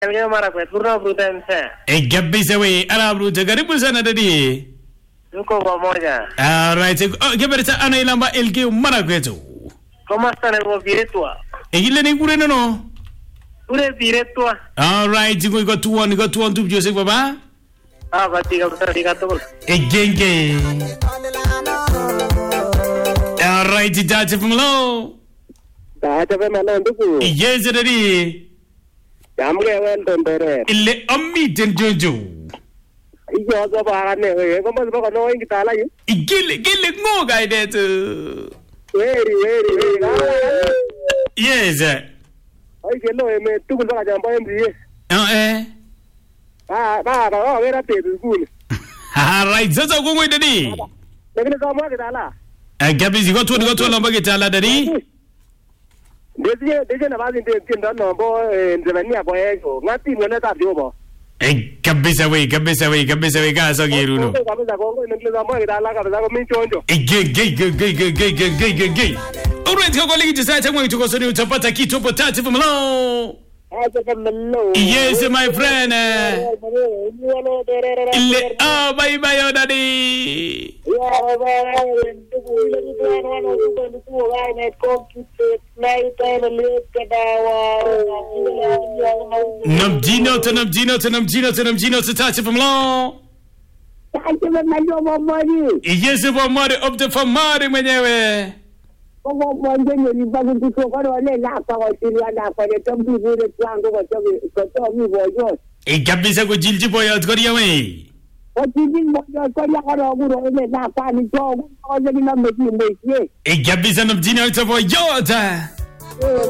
Elge Marakwet, Purna Prudense. Kabisa we, Arabruta, karibu sana dadi. Tuko pamoja. Alright, kibarita ano ilamba Elge Marakwet. ¿Cómo están en los directos? Ile ni kure no? Kure directos. Alright, iko tuwa tu Joseph baba. Batiga batiga to. Genge. Alright, dati pumlo. Dati pumlo ndugu. Yes dadi. Jamge wen tondore. Ile ammi tenjojo. Iyo go barane we, ko mo ko no ingi tala yu. Gile ngo ga idetu. Very. Yes. Ay que no me tu con la jamba MBA. Vera te school. Right, sasa ko ngoi dadi. Lakini kama ke tala. Gabi go to lamba ke tala dadi. Deje na bazi ndio ndo bo ndemania bo ego. Ngati ngone ta diobo. Kabisa we ka so giruno. Kabisa ko ndio lamba ke tala kabisa ko minchonjo. Gay. Alright, kwa ligi tisa changwa itukosoni utapata kitu hapo tatu mlo. Yes, my friend. Ile bye daddy. Namjino tatu mlo. Yes, bomari up the famari mwenyewe. Como cuando yo iba a un curso con la para tirar la para también de plango con todo mi bollo. Kabisa ko jilji boya koria we. O jilji boya koria ko ro le la pa ni jo o le na me ni me. Kabisa namjino to boya.